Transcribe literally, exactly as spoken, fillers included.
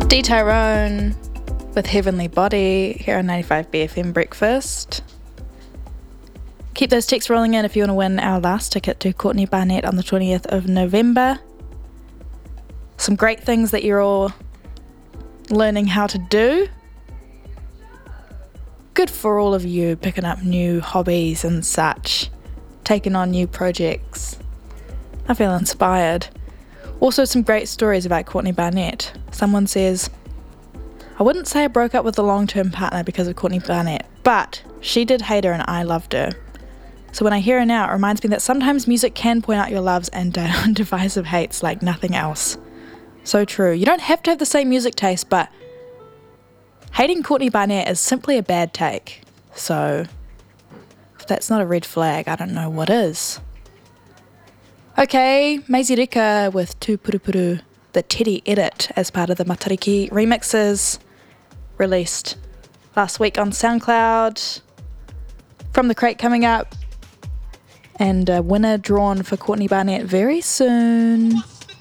D Tyrone with Heavenly Body here on ninety-five B F M Breakfast. Keep those texts rolling in if you want to win our last ticket to Courtney Barnett on the twentieth of November. Some great things that you're all learning how to do. Good for all of you picking up new hobbies and such, taking on new projects. I feel inspired. Also some great stories about Courtney Barnett. Someone says, I wouldn't say I broke up with a long-term partner because of Courtney Barnett, but she did hate her and I loved her. So when I hear her now, it reminds me that sometimes music can point out your loves and uh, divisive hates like nothing else. So true. You don't have to have the same music taste, but hating Courtney Barnett is simply a bad take. So if that's not a red flag, I don't know what is. Okay, Maisie Rika with Tu Puru Puru, the Teddy edit as part of the Matariki remixes, released last week on SoundCloud. From the Crate coming up, and a winner drawn for Courtney Barnett very soon.